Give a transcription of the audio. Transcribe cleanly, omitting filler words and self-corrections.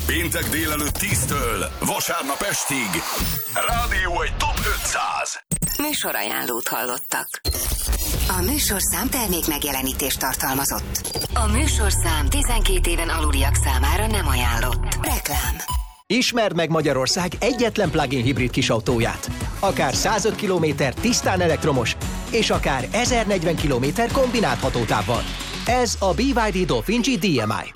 Péntek délelőtt 10-től vasárnap estig. Rádió egy Top 500. Műsorajánlót hallottak. A műsorszám termék megjelenítést tartalmazott. A műsorszám 12 éven aluliak számára nem ajánlott. Reklám. Ismerd meg Magyarország egyetlen plug-in hibrid kisautóját. Akár 105 km tisztán elektromos, és akár 1040 km kombinált hatótávval. Ez a BYD Dolphin G DMI.